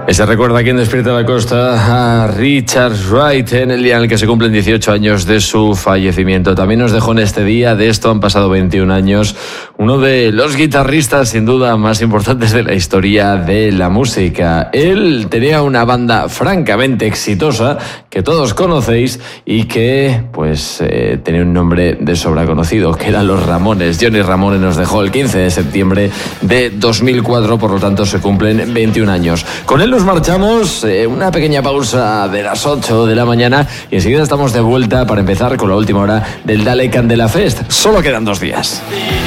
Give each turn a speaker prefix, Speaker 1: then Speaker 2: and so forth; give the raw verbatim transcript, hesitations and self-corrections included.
Speaker 1: Se recuerda aquí en Despierta la Costa a Richard Wright en el día en el que se cumplen dieciocho años de su fallecimiento. También nos dejó en este día, de esto han pasado veintiún años, uno de los guitarristas sin duda más importantes de la historia de la música. Él tenía una banda francamente exitosa que todos conocéis y que pues eh, tenía un nombre de sobra conocido, que eran los Ramones. Johnny Ramone nos dejó el quince de septiembre de dos mil cuatro, por lo tanto se cumplen veintiún años. Con él nos marchamos, eh, una pequeña pausa de las ocho de la mañana y enseguida estamos de vuelta para empezar con la última hora del Dale Candela Fest. Solo quedan dos días.